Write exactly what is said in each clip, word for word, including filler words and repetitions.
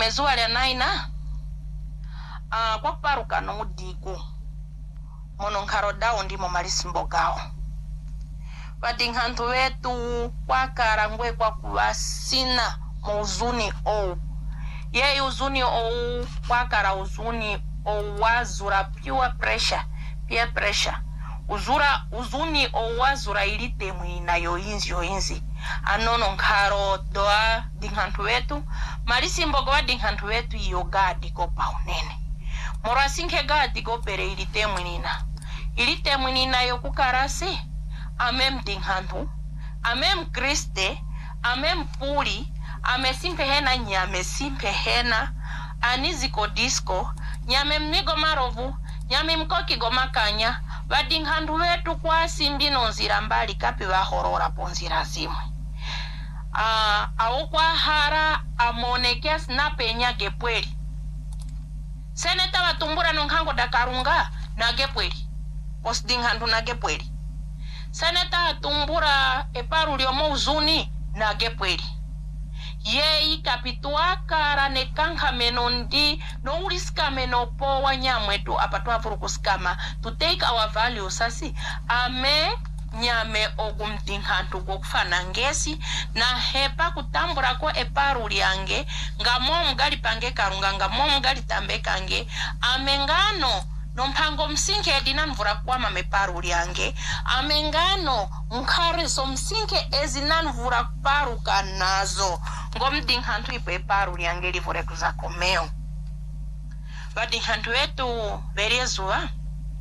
ezuwa lya naina uh, kwa kuparuka nongudiku mono nkaro dawo ndimo malisimbo gawo badinhantu wetu kwa karangwe kwa kuwasina muzuni o ye uzuni o kwa kara uzuni o wazura pure pressure peer pressure uzura uzuni o wazura ilite mwina yoinzi yoinzi anono nkaro doa dinhantu wetu malisimbo gwa dinhantu wetu yogadi ko paunene morasinke gadi go pere ilite mwina ilite mwina yokukarasi amem dinhantu amem kriste amem puli ame simpe hena nyame simpe hena aniziko disco nyame mnigo marovu nyame mkoki gomakanya badinhantu wetu kwa simbino nzira mbali kapi wahorora ponzira zimwe uh, au kwa hara amonekes na penya gepweli seneta watumbura nongango dakarunga na gepweli pos dinhantu na gepweli seneta watumbura eparu liomo uzuni na gepweli ye ikapitwa kara ne kanka menondi no uriska menopo wanyamwetu apatwa furukuskama to take our values sasi ame nyame ogumtinhantu kokufana ngesi na hepa kutambura ko eparu lyange ngamo mgali pange karunga ngamo mgali tambe kange amengano nompango msinke edina nvura kwa mameparu lyange amengano nkare so msinke ezina nvura paru kanazo ngomding hantu ipe paru lyange livure kuzako meo vadi hantu wetu berezua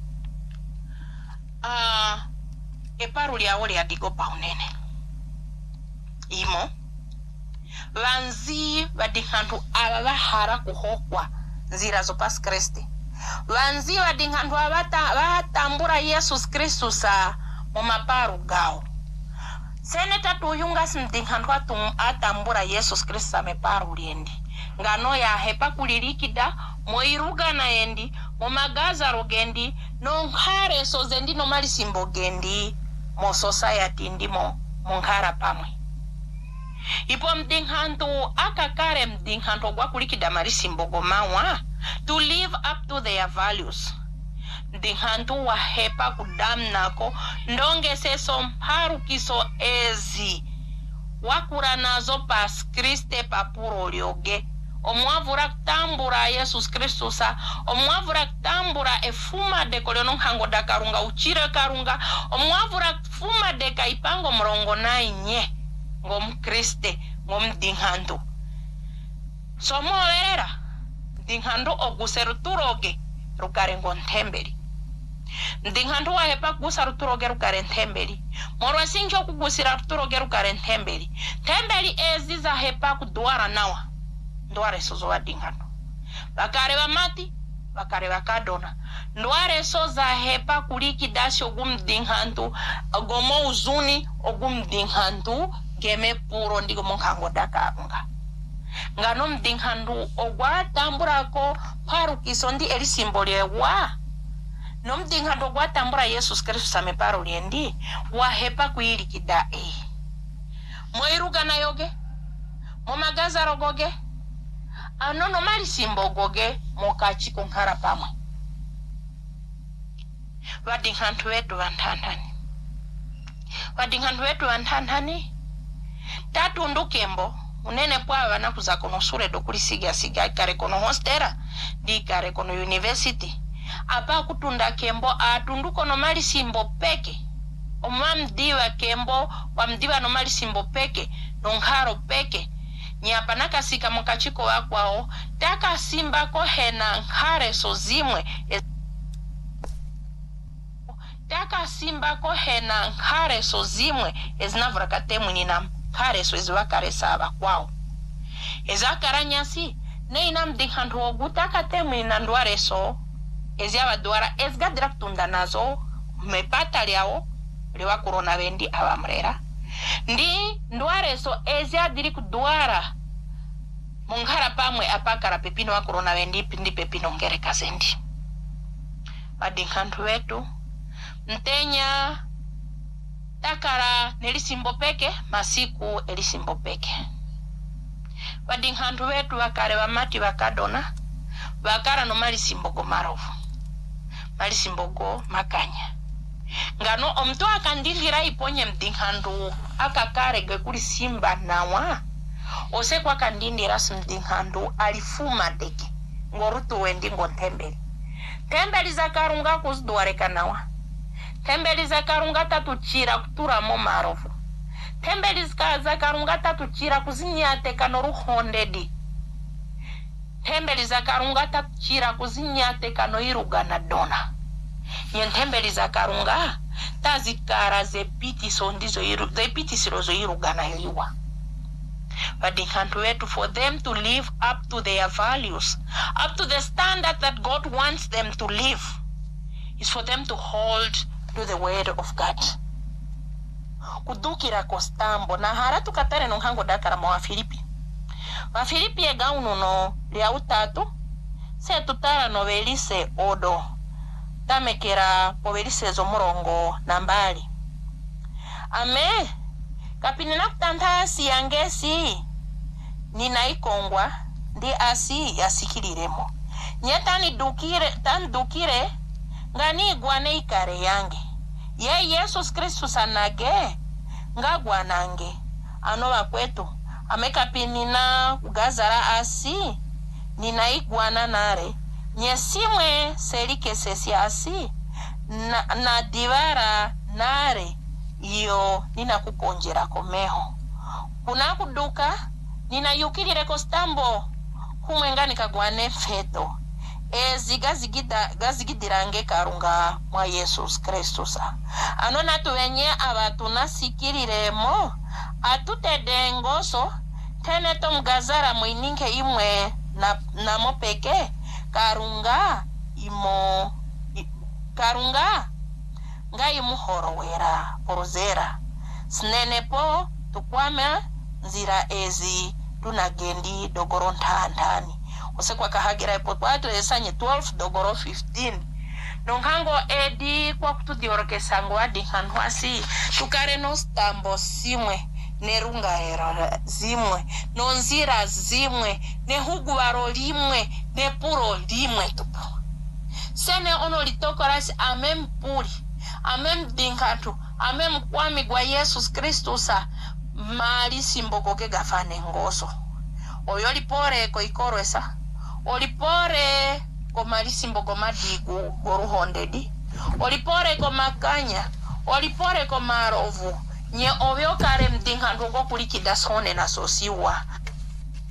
uh, eparu lyawo lyadigo paunene imo vanzi vadi hantu avahara kuhokwa nzira zo pas Kristi vanzi vadinhantu avatambura Yesus Kristu sa mumaparu gawo seneta tuyunga simdinhantu atambura Yesus Kristu sa meparu liendi ngano ya hepa kulirikida moiruga na endi momagaza rogendi nonkare so zendi no malisimbo gendi mo society ndimo monkara pamwe ipo mdinhantu akakare mdinhantu gwa kulikida malisimbo gomawa to live up to their values dinhantu wa hepa kudamnako ndonge seso mparu kiso ezi wakura nazo pas Kriste papuro lyoge omwavura kutambura Yesus Kristu sa omwavura kutambura efuma deko lyono nkango dakarunga uchire karunga omwavura kufuma deka ipango mrongo na inye ngom Kriste ngom dinhantu somo vera dinhantu oguseru turoge rukare ngontembeli dinhantu wa hepa kugusaru turoge rukare ntembeli morwa sinjo kugusira turoge rukare ntembeli tembeli ezi za hepa kuduara nawa ndware sozo wa dinhantu bakare wa mati bakare wa kadona ndware soza hepa kuliki dashi ogum dinhantu ogomo uzuni ogum dinhantu geme puro ndigo monkango dakarunga ngano mdinhandu ogwa tambura ko paru kisondi eli simbole wa no mdinhandu ogwa tambura Yesus Kristu same paru liendi wa hepa kuili kidai moiruga na yoge momagaza rogoge anono mali simbo goge mokachi kunkara pamwe wadinhandu wetu wantantani wadinhandu wetu wantantani tatu ndukembo unene pwa wana kuzako no sure do kulisiga siga kare kono hostera di kare kono university apa kutunda kembo atunduko no mali simbo peke omamdiwa kembo wamdiwa no mali simbo peke nonkaro peke nyapa nakasika mukachiko wakwao taka simba ko hena nkare so zimwe taka simba ko hena nkare so zimwe ezinavura katemu ninam kare so eziwa kare saba kwao eza karanyasi ne inam dinhantu ogutaka temu inandware so ezi abaduara ezga direktunda nazo mepata liao liwa corona bendi abamrera ndi ndware so ezi adiri kuduara mungara pamwe apakara pepino wa corona bendi pindi pepino ngere kazendi badinhantu wetu mtenya takara nelisimbo peke masiku elisimbo peke badinhantu wetu bakare bamati bakadona bakara no malisimbogo marovu malisimbogo makanya ngano omto akandilira iponye mdinhantu akakare gekuli simba nawa ose kwa kandindira simdinhantu alifuma deke ngorutu wendi ngontembeli tembeli za karunga kuzduareka nawa tembeli za karunga tatuchira kutura mo marovu tembeli za karunga tatuchira kuzinyate kanoru hondedi tembeli za karunga tatuchira kuzinyate kano irugana dona nyentembeli za karunga tazikara zepitiso ndizo iru zepitisiro zo irugana liwa badinhantu wetu for them to live up to their values, up to the standard that God wants them to live, is for them to hold to the word of God. Kudukira kostambo na haratu katare no hango dakara mo wa Filipi. Wa Filipi e gauno no lia utatu se tutara no velise odo tamekera po velise zo murongo nambali. Ame kapini nakutanta si angesi ninaikongwa ndi asi yasikiliremo nyetani dukire tan dukire ngani gwane ikare yange ye Yesus Kristus anage ngagwanange anoba kwetu amekapini na kugazara asi ninaigwana nare nyesimwe selike sesi asi na, na divara nare iyo nina kukonjera komeho kuna kuduka nina yukilire kostambo humwengani kagwane feto ezi gazigida gazigidirange karunga mwa Yesus Kristus anona tuwenye abatu nasikiliremo atutedengoso tene tomgazara mwininke imwe na, na mopeke karunga imo i, karunga ngai muhoro wera porozera sinenepo tukwama nzira ezi tunagendi dogoro ntandani osekwa kahagira ipo twatu esanye twelve dogoro fifteen nongango edi kwa kutudioroke sango adi hanwasi tukare no stambo simwe nerunga era zimwe nonzira zimwe ne hugwaro limwe ne puro limwe tupo sene ono litokorasi amem puri amem dinkantu amem kwami gwa Yesus Kristus mali simboko ke gafane ngoso oyo lipore ko ikoro esa olipore ko mali simboko madigu goruhondedi olipore ko makanya olipore ko marovu nye ovyo kare mdinkantu ko kulikida sone na sosiwa